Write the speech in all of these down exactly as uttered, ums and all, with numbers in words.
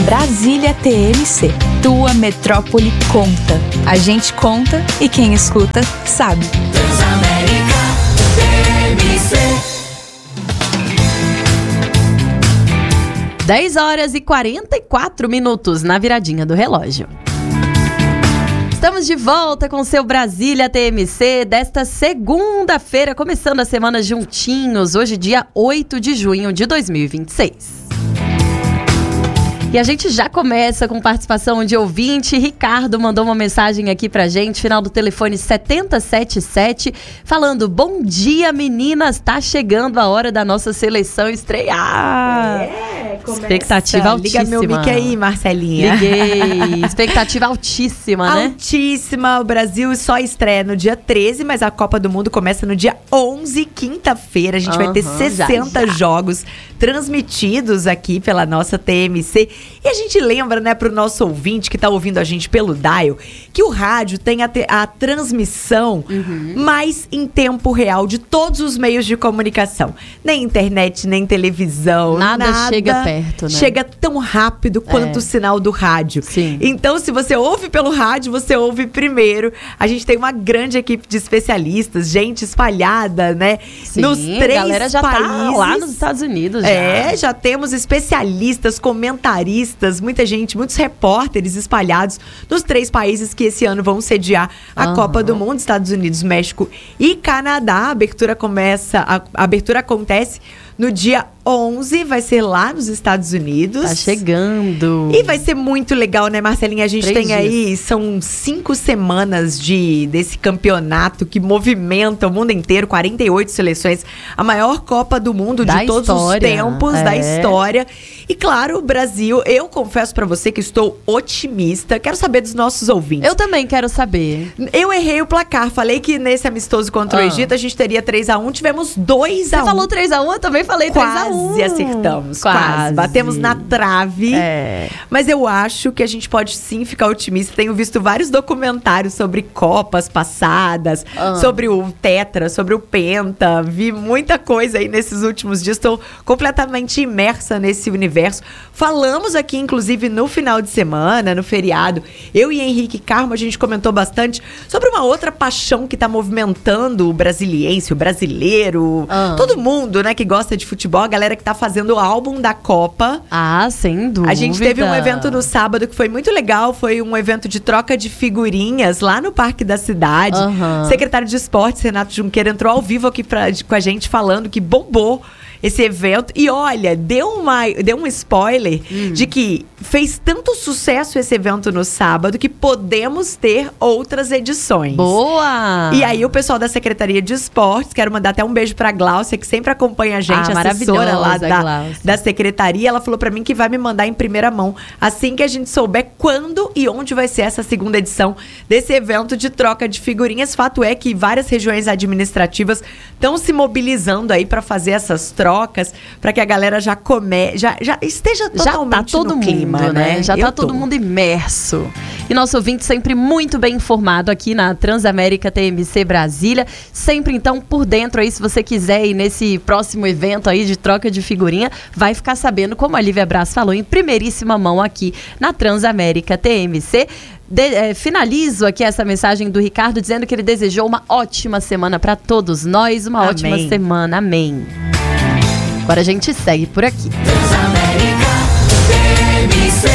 Brasília T M C. Tua metrópole conta. A gente conta e quem escuta sabe. Transamérica T M C. dez horas e quarenta e quatro minutos na viradinha do relógio. Estamos de volta com o seu Brasília T M C desta segunda-feira, começando a semana juntinhos, hoje dia oito de junho de dois mil e vinte e seis. E a gente já começa com participação de ouvinte. Ricardo mandou uma mensagem aqui pra gente, final do telefone sete zero sete sete, falando: bom dia, meninas, tá chegando a hora da nossa seleção estrear. É, começa. Expectativa altíssima. Liga meu mic aí, Marcelinha. Liguei. Expectativa altíssima, né? Altíssima. O Brasil só estreia no dia treze, mas a Copa do Mundo começa no dia onze, quinta-feira. A gente uhum, vai ter sessenta já, já. jogos transmitidos aqui pela nossa T M C. E a gente lembra, né, pro nosso ouvinte que tá ouvindo a gente pelo dial, que o rádio tem a, te- a transmissão uhum. mais em tempo real de todos os meios de comunicação. Nem internet, nem televisão, nada, nada chega perto, né? Chega tão rápido quanto é. o sinal do rádio. Sim. Então, se você ouve pelo rádio, você ouve primeiro. A gente tem uma grande equipe de especialistas, gente espalhada, né? Sim, nos três a galera já países. Tá lá nos Estados Unidos. Já. É, já temos especialistas, comentaristas, muita gente, muitos repórteres espalhados nos três países que esse ano vão sediar a uhum. Copa do Mundo, Estados Unidos, México e Canadá. A abertura começa, a, a abertura acontece no dia onze, vai ser lá nos Estados Unidos. Tá chegando. E vai ser muito legal, né, Marcelinha? A gente Três tem dias. aí, são cinco semanas de, desse campeonato que movimenta o mundo inteiro, quarenta e oito seleções, a maior Copa do Mundo da de todos história. os tempos, é. da história. E claro, o Brasil, eu confesso pra você que estou otimista. Quero saber dos nossos ouvintes. Eu também quero saber. Eu errei o placar, falei que nesse amistoso contra ah. o Egito a gente teria três a um, tivemos dois a um. Você falou três a um, eu também falei três a um. Quase acertamos, quase. quase. Batemos na trave. É. Mas eu acho que a gente pode sim ficar otimista. Tenho visto vários documentários sobre Copas passadas, ah. sobre o Tetra, sobre o Penta. Vi muita coisa aí nesses últimos dias. Estou completamente imersa nesse universo. Falamos aqui, inclusive, no final de semana, no feriado, eu e Henrique Carmo, a gente comentou bastante sobre uma outra paixão que está movimentando o brasiliense, o brasileiro, ah. todo mundo, né, que gosta de futebol, a galera que tá fazendo o álbum da Copa. Ah, sem dúvida. A gente teve um evento no sábado que foi muito legal, foi um evento de troca de figurinhas lá no Parque da Cidade. Uhum. O secretário de Esportes, Renato Junqueira, entrou ao vivo aqui pra, com a gente falando que bombou esse evento. E olha, deu, uma, deu um spoiler hum. de que fez tanto sucesso esse evento no sábado que podemos ter outras edições. Boa! E aí o pessoal da Secretaria de Esportes, quero mandar até um beijo pra Gláucia, que sempre acompanha a gente, ah, a assessora lá da, Gláucia. da Secretaria. Ela falou pra mim que vai me mandar em primeira mão assim que a gente souber quando e onde vai ser essa segunda edição desse evento de troca de figurinhas. Fato é que várias regiões administrativas estão se mobilizando aí pra fazer essas trocas. Trocas, para que a galera já come, já, já esteja totalmente já tá todo no mundo, clima, né? Já Eu tá tô. todo mundo imerso. E nosso ouvinte sempre muito bem informado aqui na Transamérica T M C Brasília. Sempre, então, por dentro aí, se você quiser ir nesse próximo evento aí de troca de figurinha, vai ficar sabendo, como a Lívia Braz falou, em primeiríssima mão aqui na Transamérica T M C. De, é, finalizo aqui essa mensagem do Ricardo dizendo que ele desejou uma ótima semana para todos nós. Uma Amém. ótima semana. Amém. Agora a gente segue por aqui. Transamérica T M C.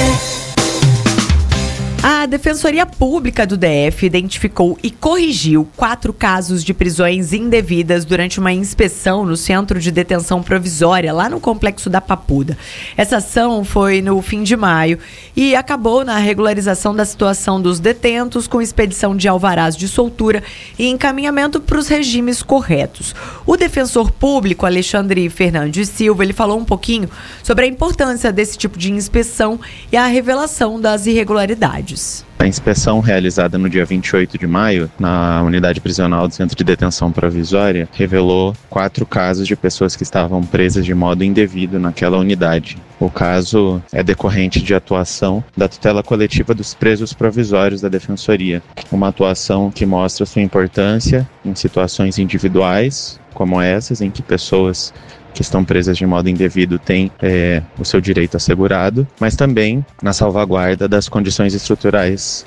A Defensoria Pública do D F identificou e corrigiu quatro casos de prisões indevidas durante uma inspeção no Centro de Detenção Provisória, lá no Complexo da Papuda. Essa ação foi no fim de maio e acabou na regularização da situação dos detentos, com expedição de alvarás de soltura e encaminhamento para os regimes corretos. O defensor público, Alexandre Fernandes Silva, ele falou um pouquinho sobre a importância desse tipo de inspeção e a revelação das irregularidades. A inspeção realizada no dia vinte e oito de maio, na unidade prisional do Centro de Detenção Provisória, revelou quatro casos de pessoas que estavam presas de modo indevido naquela unidade. O caso é decorrente de atuação da tutela coletiva dos presos provisórios da Defensoria, uma atuação que mostra sua importância em situações individuais, como essas, em que pessoas que estão presas de modo indevido têm é, o seu direito assegurado, mas também na salvaguarda das condições estruturais.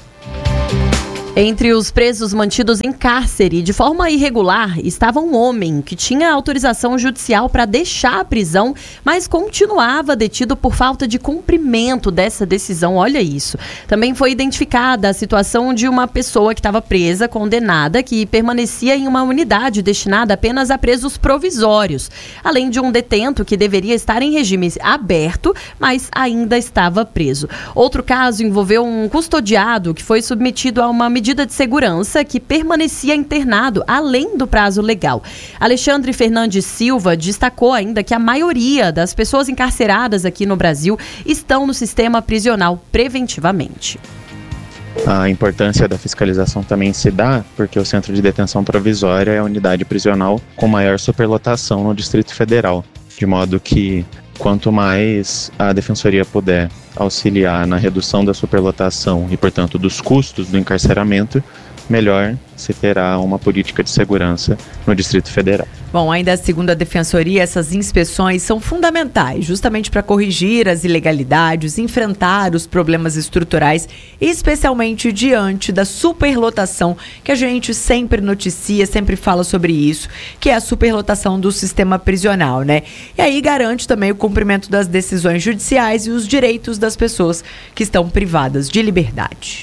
Entre os presos mantidos em cárcere de forma irregular estava um homem que tinha autorização judicial para deixar a prisão, mas continuava detido por falta de cumprimento dessa decisão. Olha isso. Também foi identificada a situação de uma pessoa que estava presa, condenada, que permanecia em uma unidade destinada apenas a presos provisórios, além de um detento que deveria estar em regime aberto, mas ainda estava preso. Outro caso envolveu um custodiado que foi submetido a uma medida de segurança que permanecia internado além do prazo legal. Alexandre Fernandes Silva destacou ainda que a maioria das pessoas encarceradas aqui no Brasil estão no sistema prisional preventivamente. A importância da fiscalização também se dá porque o Centro de Detenção Provisória é a unidade prisional com maior superlotação no Distrito Federal, de modo que quanto mais a Defensoria puder auxiliar na redução da superlotação e, portanto, dos custos do encarceramento, melhor se terá uma política de segurança no Distrito Federal. Bom, ainda segundo a Defensoria, essas inspeções são fundamentais, justamente para corrigir as ilegalidades, enfrentar os problemas estruturais, especialmente diante da superlotação, que a gente sempre noticia, sempre fala sobre isso, que é a superlotação do sistema prisional, né? E aí garante também o cumprimento das decisões judiciais e os direitos das pessoas que estão privadas de liberdade.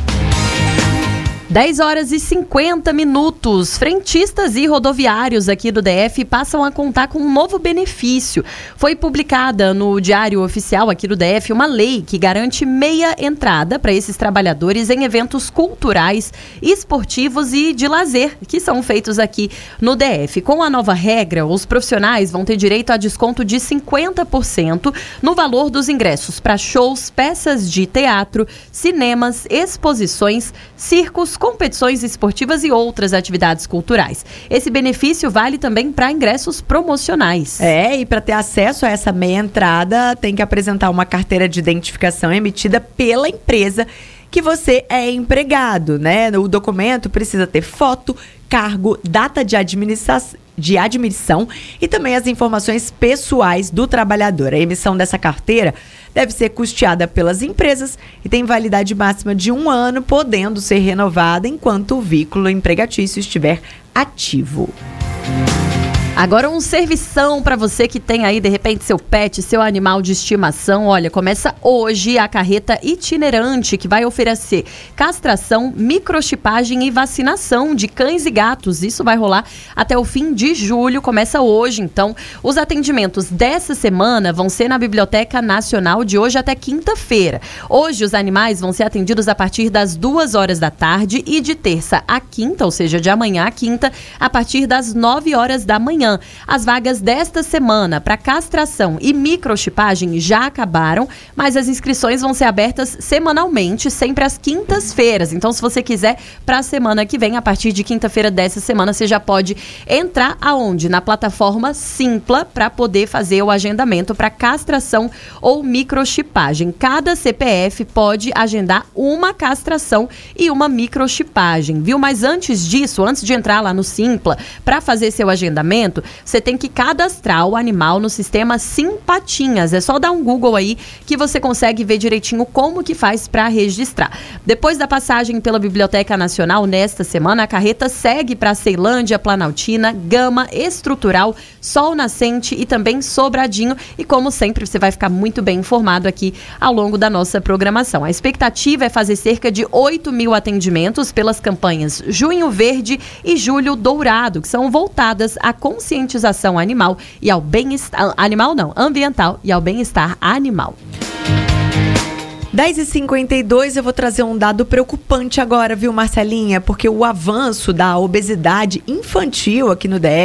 dez horas e cinquenta minutos. Frentistas e rodoviários aqui do D F passam a contar com um novo benefício. Foi publicada no Diário Oficial aqui do D F uma lei que garante meia entrada para esses trabalhadores em eventos culturais, esportivos e de lazer que são feitos aqui no D F. Com a nova regra, os profissionais vão ter direito a desconto de cinquenta por cento no valor dos ingressos para shows, peças de teatro, cinemas, exposições, circos, competições esportivas e outras atividades culturais. Esse benefício vale também para ingressos promocionais. É, e para ter acesso a essa meia entrada, tem que apresentar uma carteira de identificação emitida pela empresa que você é empregado, né? O documento precisa ter foto, cargo, data de administração, de admissão e também as informações pessoais do trabalhador. A emissão dessa carteira deve ser custeada pelas empresas e tem validade máxima de um ano, podendo ser renovada enquanto o vínculo empregatício estiver ativo. Agora um servição para você que tem aí, de repente, seu pet, seu animal de estimação. Olha, começa hoje a carreta itinerante que vai oferecer castração, microchipagem e vacinação de cães e gatos. Isso vai rolar até o fim de julho, começa hoje. Então, os atendimentos dessa semana vão ser na Biblioteca Nacional de hoje até quinta-feira. Hoje, os animais vão ser atendidos a partir das duas horas da tarde e de terça a quinta, ou seja, de amanhã a quinta, a partir das nove horas da manhã. As vagas desta semana para castração e microchipagem já acabaram, mas as inscrições vão ser abertas semanalmente, sempre às quintas-feiras. Então, se você quiser, para a semana que vem, a partir de quinta-feira dessa semana, você já pode entrar aonde? Na plataforma Simpla, para poder fazer o agendamento para castração ou microchipagem. Cada C P F pode agendar uma castração e uma microchipagem, viu? Mas antes disso, antes de entrar lá no Simpla, para fazer seu agendamento, você tem que cadastrar o animal no sistema Simpatinhas. É só dar um Google aí que você consegue ver direitinho como que faz para registrar. Depois da passagem pela Biblioteca Nacional nesta semana, a carreta segue para Ceilândia, Planaltina, Gama, Estrutural, Sol Nascente e também Sobradinho. E como sempre, você vai ficar muito bem informado aqui ao longo da nossa programação. A expectativa é fazer cerca de oito mil atendimentos pelas campanhas Junho Verde e Julho Dourado, que são voltadas à conscientização animal e ao bem-estar, animal não, ambiental e ao bem-estar animal. dez e cinquenta e dois, eu vou trazer um dado preocupante agora, viu, Marcelinha? Porque o avanço da obesidade infantil aqui no D F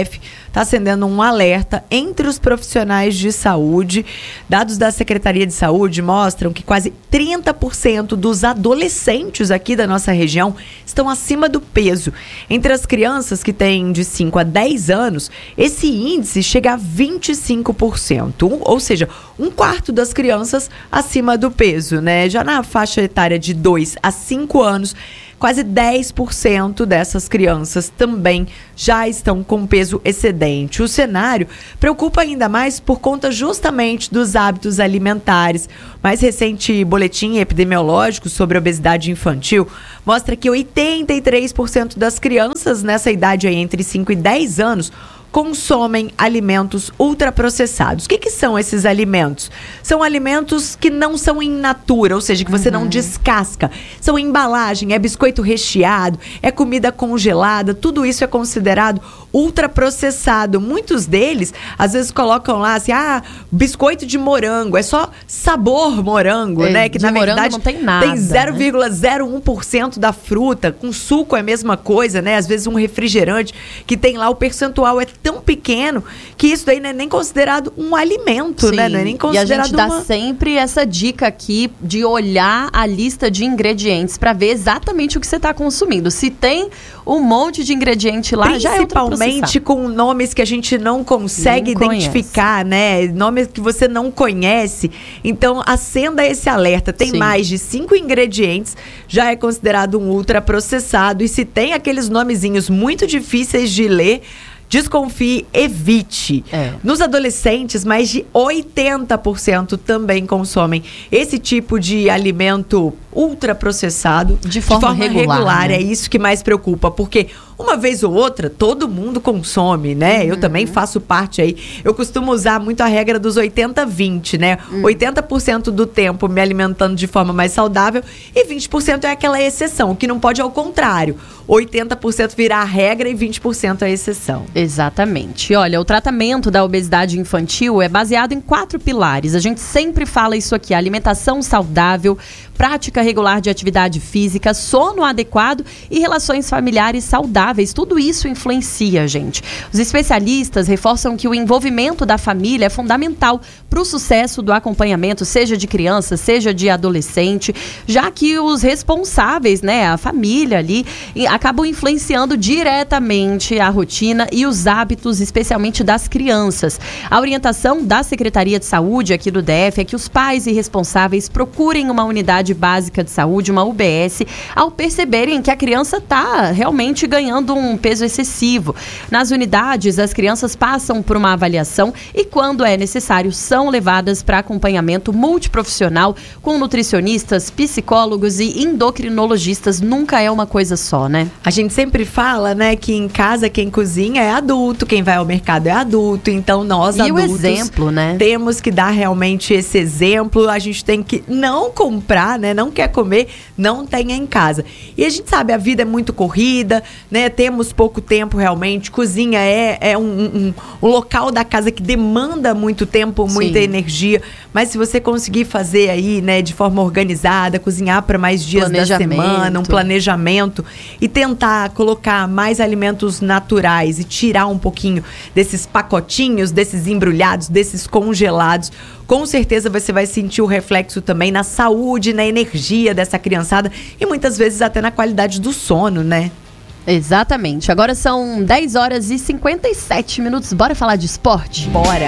está acendendo um alerta entre os profissionais de saúde. Dados da Secretaria de Saúde mostram que quase trinta por cento dos adolescentes aqui da nossa região estão acima do peso. Entre as crianças que têm de cinco a dez anos, esse índice chega a vinte e cinco por cento, um, ou seja, um quarto das crianças acima do peso, né? Já na faixa etária de dois a cinco anos, quase dez por cento dessas crianças também já estão com peso excedente. O cenário preocupa ainda mais por conta justamente dos hábitos alimentares. O mais recente boletim epidemiológico sobre obesidade infantil mostra que oitenta e três por cento das crianças nessa idade aí, entre cinco e dez anos, consomem alimentos ultraprocessados. O que, que são esses alimentos? São alimentos que não são in natura, ou seja, que você uhum. não descasca. São embalagem, é biscoito recheado, é comida congelada, tudo isso é considerado ultraprocessado. Muitos deles, às vezes, colocam lá assim, ah, biscoito de morango, é só sabor morango, é, né? Que na verdade não tem nada, tem zero vírgula zero um por cento da fruta, com suco é a mesma coisa, né? Às vezes um refrigerante que tem lá o percentual é tão pequeno que isso daí não é nem considerado um alimento, Sim. né? Não é nem considerado E a gente dá uma... sempre essa dica aqui de olhar a lista de ingredientes para ver exatamente o que você está consumindo. Se tem um monte de ingrediente lá, já é Principalmente com nomes que a gente não consegue não identificar, né? Nomes que você não conhece. Então, acenda esse alerta. Tem Sim. mais de cinco ingredientes, já é considerado um ultraprocessado. E se tem aqueles nomezinhos muito difíceis de ler, desconfie, evite. É. Nos adolescentes, mais de oitenta por cento também consomem esse tipo de alimento ultraprocessado de forma, de forma regular. regular né? É isso que mais preocupa, porque uma vez ou outra, todo mundo consome, né? Uhum. Eu também faço parte aí. Eu costumo usar muito a regra dos oitenta vinte, né? Uhum. oitenta por cento do tempo me alimentando de forma mais saudável e vinte por cento é aquela exceção. O que não pode é o contrário. oitenta por cento virar a regra e vinte por cento a exceção. Exatamente. Olha, o tratamento da obesidade infantil é baseado em quatro pilares. A gente sempre fala isso aqui: alimentação saudável, prática regular de atividade física, sono adequado e relações familiares saudáveis. Tudo isso influencia, gente. Os especialistas reforçam que o envolvimento da família é fundamental para o sucesso do acompanhamento, seja de criança, seja de adolescente, já que os responsáveis, né, a família ali, acabam influenciando diretamente a rotina e os hábitos, especialmente das crianças. A orientação da Secretaria de Saúde aqui do D F é que os pais e responsáveis procurem uma unidade básica de saúde, uma U B S, ao perceberem que a criança está realmente ganhando um peso excessivo. Nas unidades, as crianças passam por uma avaliação e, quando é necessário, são levadas para acompanhamento multiprofissional com nutricionistas, psicólogos e endocrinologistas. Nunca é uma coisa só, né? A gente sempre fala, né, que em casa quem cozinha é adulto, quem vai ao mercado é adulto, então nós e adultos o exemplo, né? Temos que dar realmente esse exemplo. A gente tem que não comprar, né, não quer comer, não tenha em casa. E a gente sabe, a vida é muito corrida, né? Temos pouco tempo realmente. Cozinha é, é um, um, um local da casa que demanda muito tempo, muita Sim. energia. Mas se você conseguir fazer aí, né, de forma organizada, cozinhar para mais dias da semana, um planejamento e tentar colocar mais alimentos naturais e tirar um pouquinho desses pacotinhos, desses embrulhados, desses congelados, com certeza você vai sentir o reflexo também na saúde, na energia dessa criançada e muitas vezes até na qualidade do sono, né? Exatamente. Agora são dez horas e cinquenta e sete minutos. Bora falar de esporte? Bora!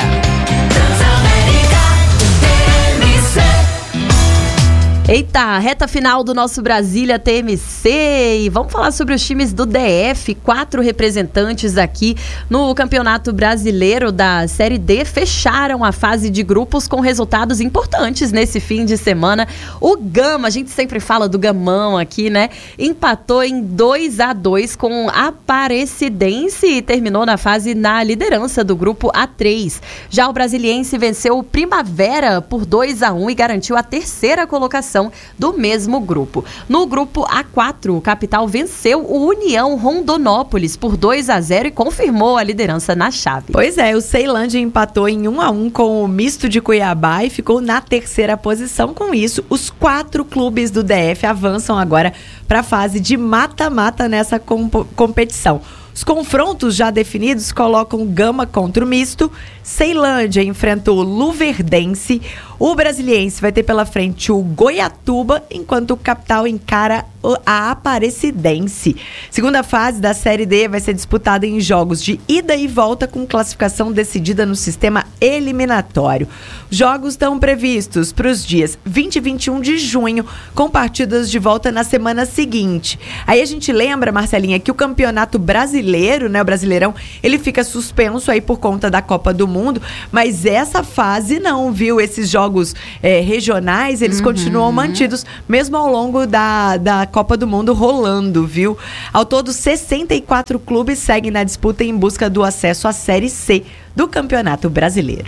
Eita, reta final do nosso Brasília T M C e vamos falar sobre os times do D F, quatro representantes aqui no Campeonato Brasileiro da Série D fecharam a fase de grupos com resultados importantes nesse fim de semana. O Gama, a gente sempre fala do Gamão aqui, né? Empatou em dois a dois com a Aparecidense e terminou na fase na liderança do grupo A três. Já o Brasiliense venceu o Primavera por dois a um e garantiu a terceira colocação do mesmo grupo. No grupo A quatro, o Capital venceu o União Rondonópolis por dois a zero e confirmou a liderança na chave. Pois é, o Ceilândia empatou em um a um com o Misto de Cuiabá e ficou na terceira posição. Com isso, os quatro clubes do D F avançam agora para a fase de mata-mata nessa comp- competição. Os confrontos já definidos colocam Gama contra o Misto, Ceilândia enfrenta o Luverdense, o Brasiliense vai ter pela frente o Goiatuba, enquanto o Capital encara a Aparecidense. Segunda fase da Série D vai ser disputada em jogos de ida e volta com classificação decidida no sistema eliminatório. Jogos estão previstos para os dias vinte e vinte e um de junho, com partidas de volta na semana seguinte. Aí a gente lembra, Marcelinha, que o Campeonato Brasileiro, né, o Brasileirão, ele fica suspenso aí por conta da Copa do Mundo, mas essa fase não, viu? Esses jogos é, regionais, eles uhum. continuam mantidos, mesmo ao longo da, da Copa do Mundo rolando, viu? Ao todo, sessenta e quatro clubes seguem na disputa em busca do acesso à Série C do Campeonato Brasileiro.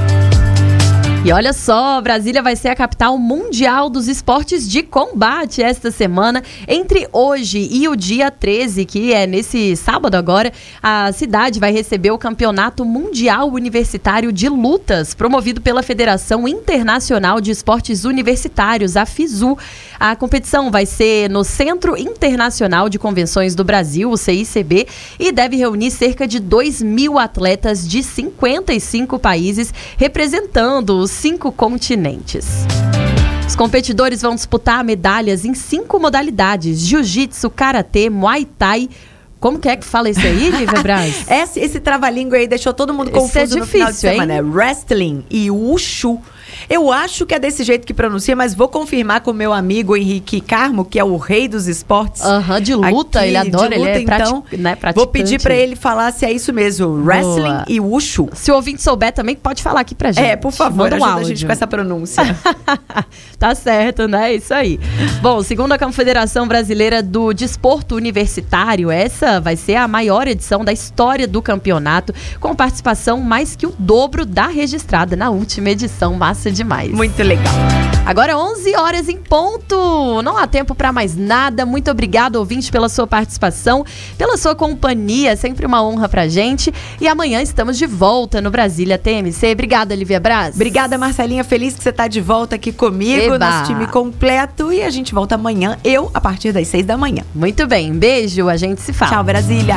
E olha só, Brasília vai ser a capital mundial dos esportes de combate esta semana. Entre hoje e o dia treze, que é nesse sábado agora, a cidade vai receber o Campeonato Mundial Universitário de Lutas, promovido pela Federação Internacional de Esportes Universitários, a FISU. A competição vai ser no Centro Internacional de Convenções do Brasil, o C I C B, e deve reunir cerca de dois mil atletas de cinquenta e cinco países, representando os cinco continentes. Os competidores vão disputar medalhas em cinco modalidades: jiu-jitsu, karatê, muay thai. Como que é que fala isso aí, Lívia Braz? esse, esse trava-língua aí deixou todo mundo confuso é difícil, no final de semana. Hein? É wrestling e wushu. Eu acho que é desse jeito que pronuncia, mas vou confirmar com o meu amigo Henrique Carmo, que é o rei dos esportes. Aham, uhum, de luta, aqui, ele adora, luta, ele é então, prati- né, praticante. Vou pedir pra ele falar se é isso mesmo, wrestling Boa. E wushu. Se o ouvinte souber também, pode falar aqui pra gente. É, por favor, Manda um ajuda áudio. a gente com essa pronúncia. Tá certo, né? Isso aí. Bom, segundo a Confederação Brasileira do Desporto Universitário, essa vai ser a maior edição da história do campeonato, com participação mais que o dobro da registrada na última edição. Massa demais. Muito legal. Agora onze horas em ponto. Não há tempo para mais nada. Muito obrigado, ouvinte, pela sua participação, pela sua companhia. Sempre uma honra pra gente. E amanhã estamos de volta no Brasília T M C. Obrigada, Lívia Braz. Obrigada, Marcelinha. Feliz que você tá de volta aqui comigo, Eba. Nosso time completo. E a gente volta amanhã, eu, a partir das seis da manhã. Muito bem. Beijo. A gente se fala. Tchau, Brasília.